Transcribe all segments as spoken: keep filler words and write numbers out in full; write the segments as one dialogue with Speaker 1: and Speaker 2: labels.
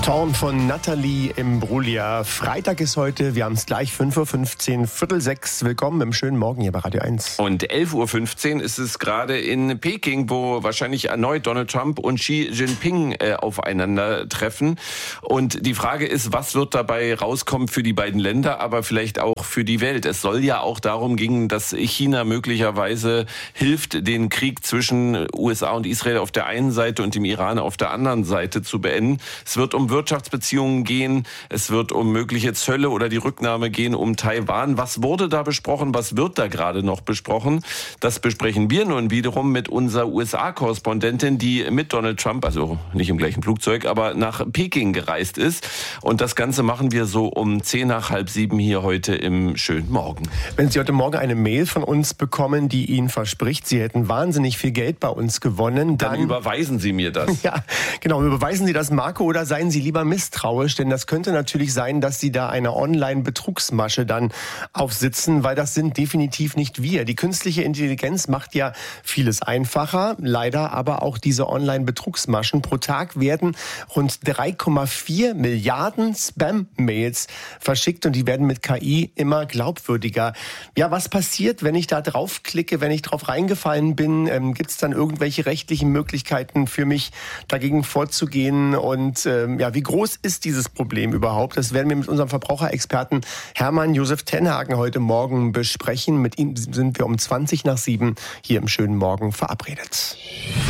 Speaker 1: Torn von Nathalie Imbruglia. Freitag ist heute, wir haben es gleich fünf Uhr fünfzehn, Viertel sechs. Willkommen im schönen Morgen hier bei Radio eins.
Speaker 2: Und elf Uhr fünfzehn ist es gerade in Peking, wo wahrscheinlich erneut Donald Trump und Xi Jinping äh, aufeinandertreffen. Und die Frage ist, was wird dabei rauskommen für die beiden Länder, aber vielleicht auch für die Welt. Es soll ja auch darum gehen, dass China möglicherweise hilft, den Krieg zwischen U S A und Israel auf der einen Seite und dem Iran auf der anderen Seite zu beenden. Es wird um Wirtschaftsbeziehungen gehen, es wird um mögliche Zölle oder die Rücknahme gehen, um Taiwan. Was wurde da besprochen, was wird da gerade noch besprochen? Das besprechen wir nun wiederum mit unserer U S A-Korrespondentin, die mit Donald Trump, also nicht im gleichen Flugzeug, aber nach Peking gereist ist. Und das Ganze machen wir so um zehn nach halb sieben hier heute im schönen Morgen.
Speaker 1: Wenn Sie heute Morgen eine Mail von uns bekommen, die Ihnen verspricht, Sie hätten wahnsinnig viel Geld bei uns gewonnen, dann,
Speaker 2: dann überweisen Sie mir das.
Speaker 1: Ja, genau, überweisen Sie das, Marco, oder seien Sie lieber misstrauisch, denn das könnte natürlich sein, dass Sie da eine Online-Betrugsmasche dann aufsitzen, weil das sind definitiv nicht wir. Die künstliche Intelligenz macht ja vieles einfacher, leider aber auch diese Online-Betrugsmaschen. Pro Tag werden rund drei Komma vier Milliarden Spam-Mails verschickt und die werden mit K I immer glaubwürdiger. Ja, was passiert, wenn ich da draufklicke, wenn ich drauf reingefallen bin? Ähm, gibt es dann irgendwelche rechtlichen Möglichkeiten für mich, dagegen vorzugehen? Und ähm, ja, wie groß ist dieses Problem überhaupt? Das werden wir mit unserem Verbraucherexperten Hermann Josef Tenhagen heute Morgen besprechen. Mit ihm sind wir um zwanzig nach sieben hier im schönen Morgen verabredet.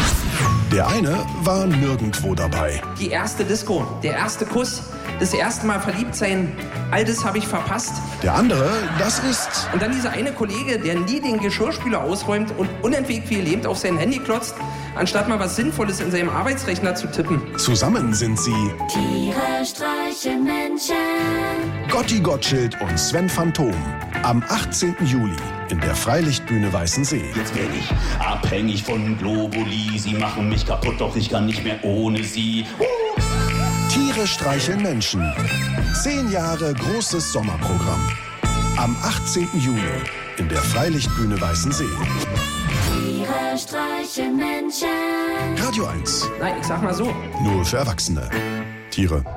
Speaker 3: Der eine war nirgendwo dabei.
Speaker 4: Die erste Disco, der erste Kuss, das erste Mal verliebt sein, all das habe ich verpasst.
Speaker 3: Der andere, das ist...
Speaker 4: Und dann dieser eine Kollege, der nie den Geschirrspüler ausräumt und unentwegt wie gelähmt auf sein Handy klotzt, anstatt mal was Sinnvolles in seinem Arbeitsrechner zu tippen.
Speaker 3: Zusammen sind sie
Speaker 5: Tiere streichen Menschen.
Speaker 3: Gotti Gottschild und Sven Phantom. Am achtzehnten Juli in der Freilichtbühne Weißensee.
Speaker 6: Jetzt werde ich abhängig von Globuli. Sie machen mich kaputt, doch ich kann nicht mehr ohne sie. Uh!
Speaker 3: Tiere streicheln Menschen. Zehn Jahre großes Sommerprogramm. Am achtzehnten Juli in der Freilichtbühne Weißensee.
Speaker 5: Tiere streichen Menschen.
Speaker 3: Radio eins.
Speaker 4: Nein, ich sag mal so.
Speaker 3: Nur für Erwachsene. Tiere